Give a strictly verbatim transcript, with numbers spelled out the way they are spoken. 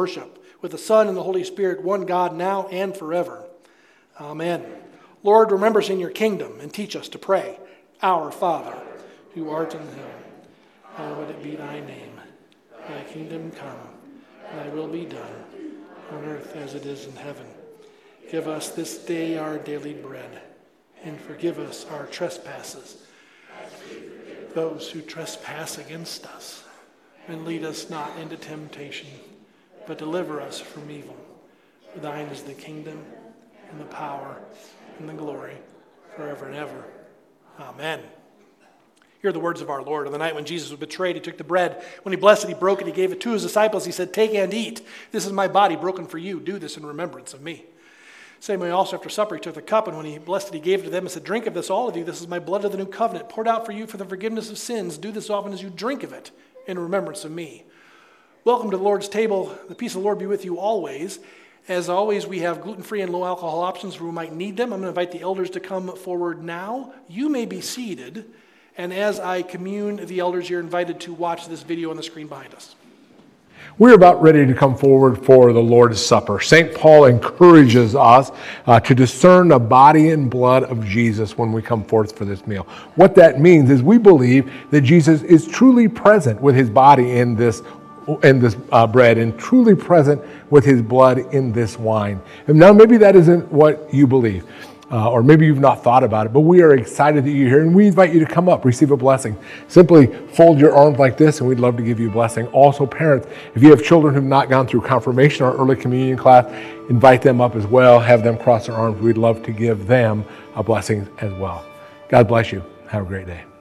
worship, with the Son and the Holy Spirit, one God, now and forever. Amen. Lord, remember us in your kingdom and teach us to pray. Our Father, who art in heaven, hallowed it be thy name. Thy kingdom come, thy will be done, on earth as it is in heaven. Give us this day our daily bread, and forgive us our trespasses, those who trespass against us. And lead us not into temptation, but deliver us from evil. For thine is the kingdom, and the power, and the glory, forever and ever. Amen. Hear the words of our Lord. On the night when Jesus was betrayed, he took the bread. When he blessed it, he broke it. He gave it to his disciples. He said, "Take and eat. This is my body broken for you. Do this in remembrance of me." Same way also after supper, he took the cup, and when he blessed it, he gave it to them and said, "Drink of this, all of you. This is my blood of the new covenant, poured out for you for the forgiveness of sins. Do this often as you drink of it in remembrance of me." Welcome to the Lord's table. The peace of the Lord be with you always. As always, we have gluten-free and low-alcohol options for who might need them. I'm going to invite the elders to come forward now. You may be seated. And as I commune, the elders, you're invited to watch this video on the screen behind us. We're about ready to come forward for the Lord's Supper. Saint Paul encourages us uh, to discern the body and blood of Jesus when we come forth for this meal. What that means is we believe that Jesus is truly present with his body in this in this uh, bread and truly present with his blood in this wine. And now maybe that isn't what you believe. Uh, or maybe you've not thought about it, but we are excited that you're here, and we invite you to come up, receive a blessing. Simply fold your arms like this, and we'd love to give you a blessing. Also, parents, if you have children who've not gone through confirmation or early communion class, invite them up as well. Have them cross their arms. We'd love to give them a blessing as well. God bless you. Have a great day.